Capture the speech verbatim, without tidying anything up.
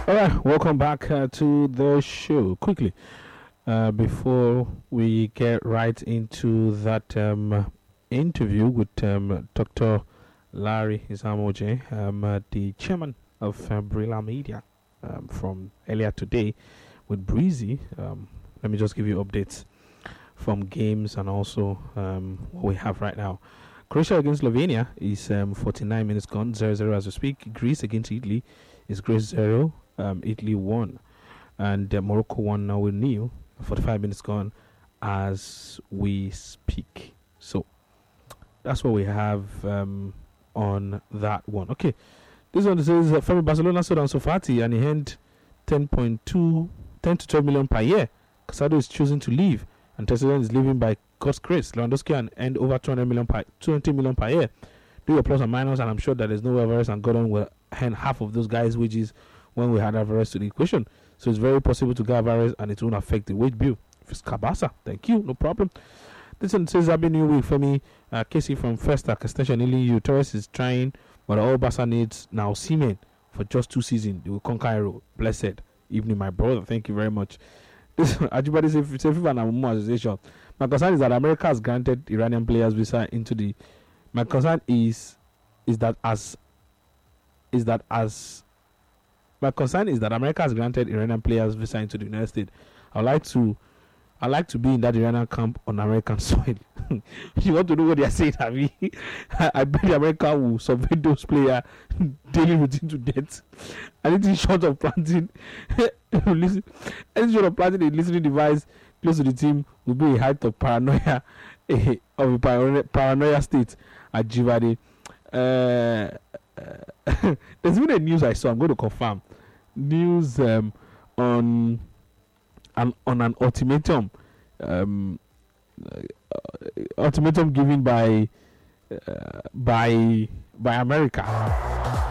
All right, welcome back uh, to the show. Quickly, uh, before we get right into that um, interview with um, Doctor Larry Izamoje, um, uh, the chairman of uh, Brilla Media, um, from earlier today with Breezy. Um, let me just give you updates from games and also um, what we have right now. Croatia against Slovenia is um, forty-nine minutes gone, zero zero as we speak. Greece against Italy is Greece zero, um, Italy one. And uh, Morocco one now with nil, forty-five minutes gone as we speak. So that's what we have um, on that one. Okay, this one says uh, from Barcelona sold on Sofati and he earned ten point two, ten to twelve million per year. Casado is choosing to leave and Tesla is leaving by God's grace. Lewandowski and earned over two hundred million per, twenty million per year. Do your plus and minus, and I'm sure that there's no Alvarez and Gordon will earn half of those guys' wages when we had Alvarez to the equation. So it's very possible to get Alvarez and it won't affect the wage bill. If it's Cabasa, thank you, no problem. This one says Happy New Week for me. Uh, Casey from Festac extension in you. Torres is trying, but all Barca needs now Seamen for just two seasons. They will conquer Cairo. Blessed evening, my brother. Thank you very much. This Ajibade says FIFA and Amumu Association. My concern is that America has granted Iranian players visa into the. My concern is is that as is that as my concern is that America has granted Iranian players visa into the United States. I'd like to I'd like to be in that Iranian camp on American soil. You want to know what they are saying, Abby? I, I bet the America will submit those players daily routine to death. Anything short of planting listen, anything short of planting a listening device close to the team will be a height of paranoia a, of a paranoia, paranoia state at Jivade. Uh, uh, there's even a news I saw. I'm going to confirm news um, on an on an ultimatum, um, uh, ultimatum given by uh, by by America.